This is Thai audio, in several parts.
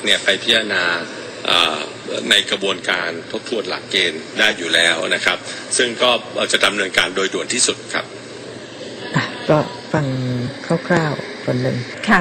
เนี่ยไปพิจารณาในกระบวนการทบทวนหลักเกณฑ์ได้อยู่แล้วนะครับซึ่งก็จะดำเนินการโดยด่วนที่สุดครับก็ฟังคร่าวๆคนหนึ่งค่ะ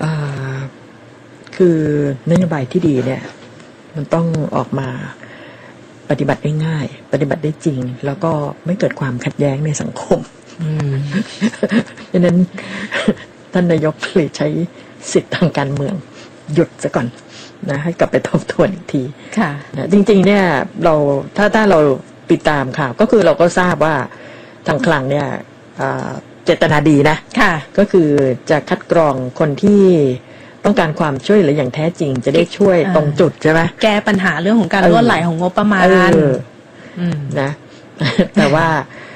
คือนโยบายที่ดีเนี่ยมันต้องออกมาปฏิบัติได้ง่ายปฏิบัติได้จริงแล้วก็ไม่เกิดความขัดแย้งในสังคมดังนั้นท่านนายกเลยใช้สิทธิทางการเมืองหยุดซะก่อนนะให้กลับไปทบทวนอีกทีค่ะนะจริงๆเนี่ยเราถ้าเราติดตามข่าวก็คือเราก็ทราบว่าทางคลังเนี่ยเจตนาดีนะค่ะก็คือจะคัดกรองคนที่ต้องการความช่วยเหลืออย่างแท้จริงจะได้ช่วยตรงจุดใช่ไหมแก้ปัญหาเรื่องของการล่วไหลของงบประมาณนะแต่ว่า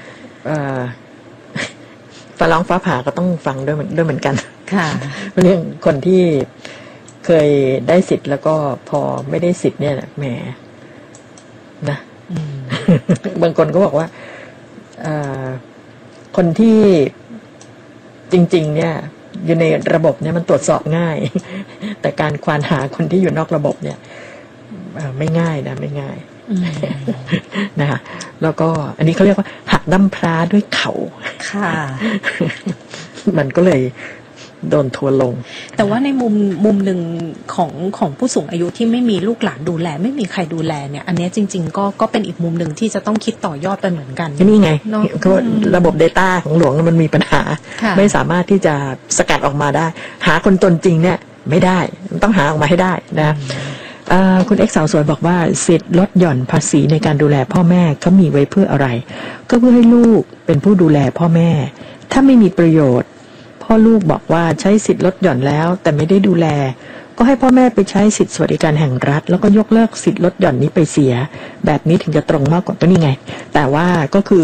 ฟ้าร้องฟ้าผ่าก็ต้องฟังด้วยเหมือนกันค่ะเรื่องคนที่เคยได้สิทธิ์แล้วก็พอไม่ได้สิทธิ์เนี่ยแหมนะบางคนก็บอกว่าคนที่จริงๆเนี่ยอยู่ในระบบเนี่ยมันตรวจสอบง่ายแต่การควานหาคนที่อยู่นอกระบบเนี่ยไม่ง่ายนะไม่ง่ายนะคะแล้วก็อันนี้เขาเรียกว่าหักดั้มพร้าด้วยเข่าค่ะมันก็เลยโดนทัวลงแต่ว่าในมุมหนึ่งของผู้สูงอายุที่ไม่มีลูกหลานดูแลไม่มีใครดูแลเนี่ยอันนี้จริงๆก็เป็นอีกมุมหนึ่งที่จะต้องคิดต่อยอดไปเหมือนกันนี่ไงเขาระบบ Data ของหลวงมันมีปัญหาไม่สามารถที่จะสกัดออกมาได้หาคนตนจริงเนี่ยไม่ได้ต้องหาออกมาให้ได้นะคุณเอ็กซ์สาวสวยบอกว่าสิทธิ์ลดหย่อนภาษีในการดูแลพ่อแม่เขามีไว้เพื่ออะไรก็เพื่อให้ลูกเป็นผู้ดูแลพ่อแม่ถ้าไม่มีประโยชน์พ่อลูกบอกว่าใช้สิทธิ์ลดหย่อนแล้วแต่ไม่ได้ดูแลก็ให้พ่อแม่ไปใช้สิทธิสวัสดิการแห่งรัฐแล้วก็ยกเลิกสิทธิ์ลดหย่อนนี้ไปเสียแบบนี้ถึงจะตรงมากกว่าก็นี่ไงแต่ว่าก็คือ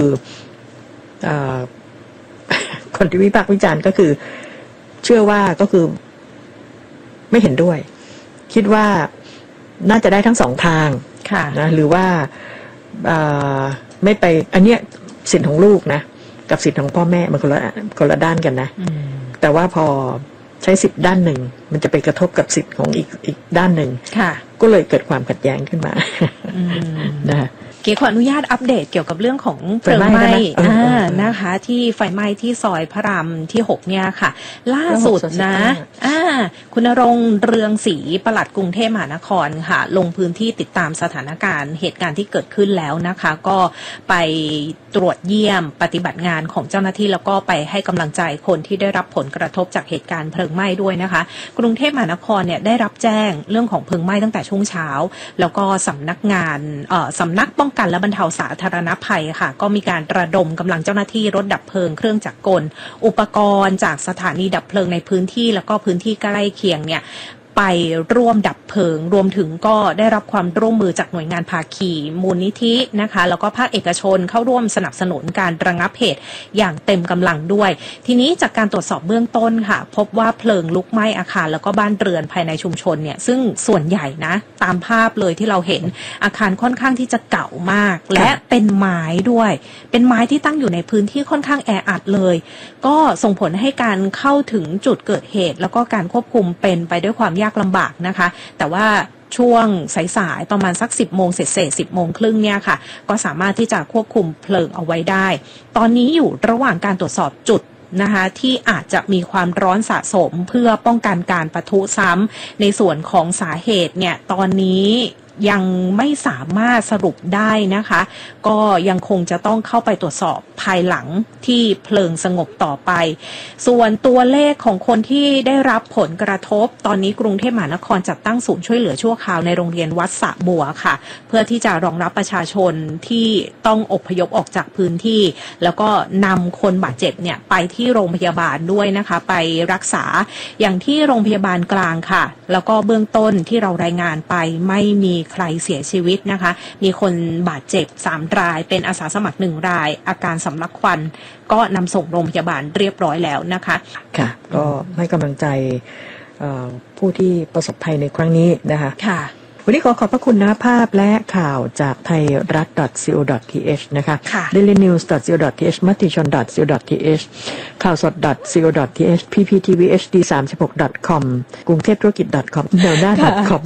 คนที่วิพากษ์วิจารณ์ก็คือเชื่อว่าก็คือไม่เห็นด้วยคิดว่าน่าจะได้ทั้งสองทางนะหรือว่าไม่ไปอันเนี้ยสิทธิ์ของลูกนะกับสิทธิ์ของพ่อแม่มันคนละด้านกันนะแต่ว่าพอใช้สิทธิ์ด้านหนึ่งมันจะไปกระทบกับสิทธิ์ของอีกด้านหนึ่งก็เลยเกิดความขัดแย้งขึ้นมานะเก๋ขออนุญาตอัปเดตเกี่ยวกับเรื่องของเพลิงไหม้นะคะที่ไฟไหม้ที่ซอยพระรามที่6เนี่ยค่ะล่าสุดนะคุณณรงค์เรืองศรีปลัดกรุงเทพมหานครค่ะลงพื้นที่ติดตามสถานการณ์เหตุการณ์ที่เกิดขึ้นแล้วนะคะก็ไปตรวจเยี่ยมปฏิบัติงานของเจ้าหน้าที่แล้วก็ไปให้กำลังใจคนที่ได้รับผลกระทบจากเหตุการณ์เพลิงไหม้ด้วยนะคะกรุงเทพมหานครเนี่ยได้รับแจ้งเรื่องของเพลิงไหม้ตั้งแต่ช่วงเช้าแล้วก็สำนักป้องกันและบรรเทาสาธารณภัยค่ะก็มีการระดมกำลังเจ้าหน้าที่รถดับเพลิงเครื่องจักรกลอุปกรณ์จากสถานีดับเพลิงในพื้นที่แล้วก็พื้นที่ใกล้เคียงเนี่ยไปร่วมดับเพลิงรวมถึงก็ได้รับความร่วมมือจากหน่วยงานภาคีมูลนิธินะคะแล้วก็ภาคเอกชนเข้าร่วมสนับสนุนการระงับเหตุอย่างเต็มกำลังด้วยทีนี้จากการตรวจสอบเบื้องต้นค่ะพบว่าเพลิงลุกไหม้อาคารแล้วก็บ้านเรือนภายในชุมชนเนี่ยซึ่งส่วนใหญ่นะตามภาพเลยที่เราเห็นอาคารค่อนข้างที่จะเก่ามากและเป็นไม้ด้วยเป็นไม้ที่ตั้งอยู่ในพื้นที่ค่อนข้างแออัดเลยก็ส่งผลให้การเข้าถึงจุดเกิดเหตุแล้วก็การควบคุมเป็นไปด้วยความยากลำบากนะคะแต่ว่าช่วงสายๆประมาณสัก10 โมงเศษ10 โมงครึ่งเนี่ยค่ะก็สามารถที่จะควบคุมเพลิงเอาไว้ได้ตอนนี้อยู่ระหว่างการตรวจสอบจุดนะคะที่อาจจะมีความร้อนสะสมเพื่อป้องกันการปะทุซ้ำในส่วนของสาเหตุเนี่ยตอนนี้ยังไม่สามารถสรุปได้นะคะก็ยังคงจะต้องเข้าไปตรวจสอบภายหลังที่เพลิงสงบต่อไปส่วนตัวเลขของคนที่ได้รับผลกระทบตอนนี้กรุงเทพมหานครจัดตั้งศูนย์ช่วยเหลือชั่วคราวในโรงเรียนวัดสระบัวค่ะเพื่อที่จะรองรับประชาชนที่ต้องอพยพออกจากพื้นที่แล้วก็นำคนบาดเจ็บเนี่ยไปที่โรงพยาบาลด้วยนะคะไปรักษาอย่างที่โรงพยาบาลกลางค่ะแล้วก็เบื้องต้นที่เรารายงานไปไม่มีใครเสียชีวิตนะคะมีคนบาดเจ็บ3 รายเป็นอาสาสมัคร1 รายอาการสำลักควันก็นำส่งโรงพยาบาลเรียบร้อยแล้วนะคะค่ะก็ให้กำลังใจผู้ที่ประสบภัยในครั้งนี้นะคะค่ะวันนี้ขอบพระคุณนะภาพและข่าวจากไทยรัฐ .co.th นะคะ dailynews.co.th matichon.co.th ข่าวสด .co.th pptvhd36.com กรุงเทพธุรกิจ .com แนวหน้า .com